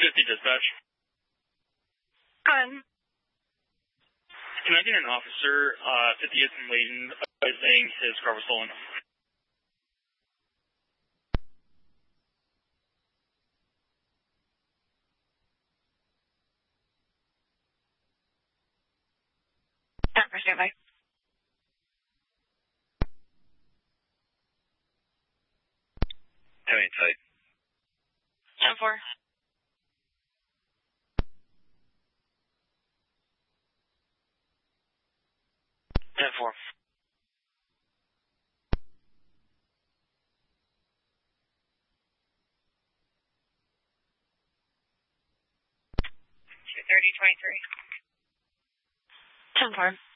50 dispatch. Can I get an officer, 50th and Layton, saying his car was stolen? Stand by. Hang tight. 10-4. $30-23. 10-4.